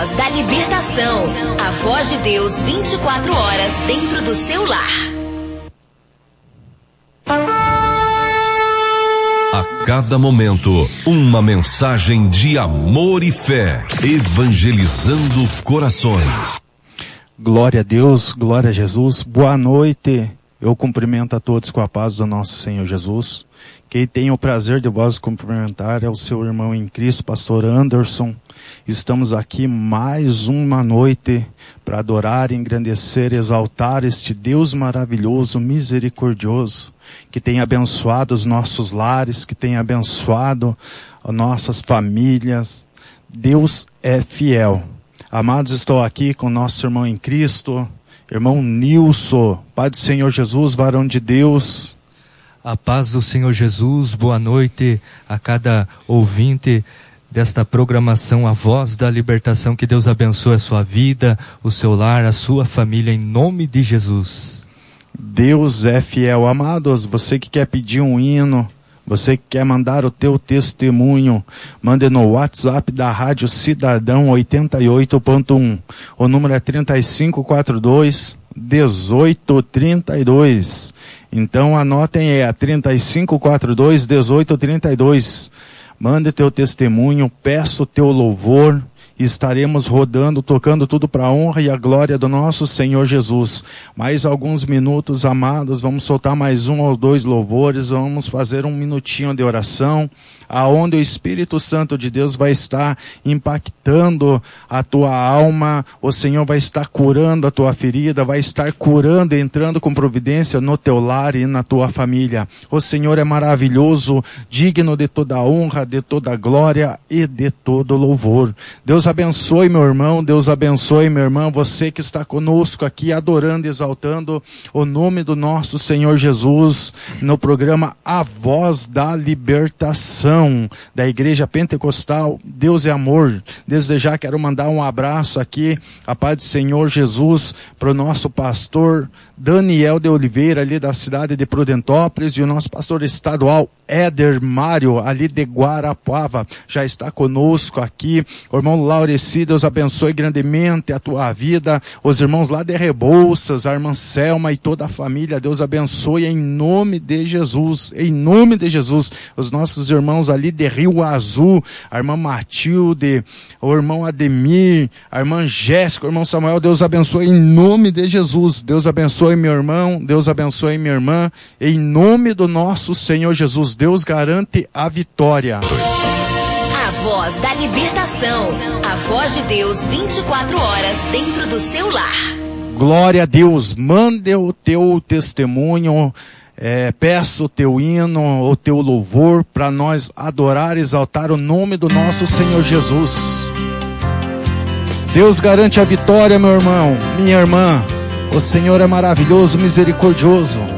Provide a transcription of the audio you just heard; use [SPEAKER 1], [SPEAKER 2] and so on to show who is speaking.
[SPEAKER 1] voz da libertação. A voz de Deus 24 horas dentro do seu lar.
[SPEAKER 2] A cada momento, uma mensagem de amor e fé, evangelizando corações.
[SPEAKER 3] Glória a Deus, glória a Jesus, boa noite. Eu cumprimento a todos com a paz do nosso Senhor Jesus. Quem tem o prazer de vos cumprimentar é o seu irmão em Cristo, pastor Anderson. Estamos aqui mais uma noite para adorar, engrandecer, exaltar este Deus maravilhoso, misericordioso, que tem abençoado os nossos lares, que tem abençoado as nossas famílias. Deus é fiel. Amados, estou aqui com o nosso irmão em Cristo, irmão Nilson, Pai do Senhor Jesus, varão de Deus.
[SPEAKER 4] A paz do Senhor Jesus, boa noite a cada ouvinte desta programação, a voz da libertação. Que Deus abençoe a sua vida, o seu lar, a sua família, em nome de Jesus.
[SPEAKER 3] Deus é fiel. Amados, você que quer pedir um hino, você que quer mandar o teu testemunho, mande no WhatsApp da Rádio Cidadão 88.1. O número é 3542-1832. Então anotem, é 3542-1832. Mande teu testemunho, peça o teu louvor. Estaremos rodando, tocando tudo para a honra e a glória do nosso Senhor Jesus. Mais alguns minutos, amados, vamos soltar mais um ou dois louvores, vamos fazer um minutinho de oração, aonde o Espírito Santo de Deus vai estar impactando a tua alma, o Senhor vai estar curando a tua ferida, vai estar curando, entrando com providência no teu lar e na tua família. O Senhor é maravilhoso, digno de toda a honra, de toda a glória e de todo louvor. Deus abençoe meu irmão, Deus abençoe minha irmã, você que está conosco aqui adorando, exaltando o nome do nosso Senhor Jesus no programa A Voz da Libertação da Igreja Pentecostal Deus é Amor. Desde já quero mandar um abraço aqui, a paz do Senhor Jesus, para o nosso pastor Daniel de Oliveira, ali da cidade de Prudentópolis, e o nosso pastor estadual Éder Mário, ali de Guarapuava, já está conosco aqui. O irmão Laureci, Deus abençoe grandemente a tua vida. Os irmãos lá de Rebouças, a irmã Selma e toda a família, Deus abençoe em nome de Jesus, em nome de Jesus. Os nossos irmãos ali de Rio Azul, a irmã Matilde, o irmão Ademir, a irmã Jéssica, o irmão Samuel, Deus abençoe em nome de Jesus. Deus abençoe meu irmão, Deus abençoe minha irmã, em nome do nosso Senhor Jesus. Deus garante a vitória.
[SPEAKER 1] A voz da libertação, a voz de Deus 24 horas dentro do seu lar.
[SPEAKER 3] Glória a Deus, mande o teu testemunho, peça o teu hino, o teu louvor, para nós adorar e exaltar o nome do nosso Senhor Jesus. Deus garante a vitória, meu irmão, minha irmã. O Senhor é maravilhoso, misericordioso.